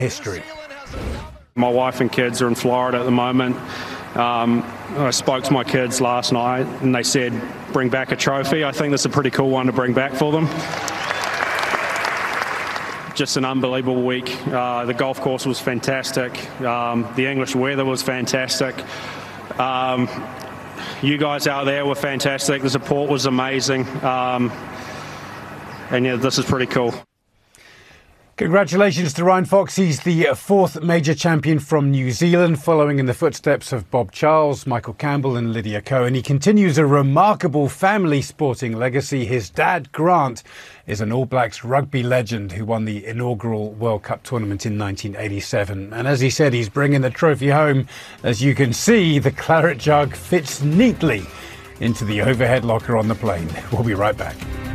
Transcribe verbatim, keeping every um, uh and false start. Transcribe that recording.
history. My wife and kids are in Florida at the moment. Um, I spoke to my kids last night and they said, bring back a trophy. I think that's a pretty cool one to bring back for them. Just an unbelievable week. Uh, the golf course was fantastic. Um, the English weather was fantastic. Um, you guys out there were fantastic. The support was amazing. Um, and yeah, this is pretty cool. Congratulations to Ryan Fox. He's the fourth major champion from New Zealand, following in the footsteps of Bob Charles, Michael Campbell and Lydia Ko. And he continues a remarkable family sporting legacy. His dad, Grant, is an All Blacks rugby legend who won the inaugural World Cup tournament in nineteen eighty-seven. And as he said, he's bringing the trophy home. As you can see, the claret jug fits neatly into the overhead locker on the plane. We'll be right back.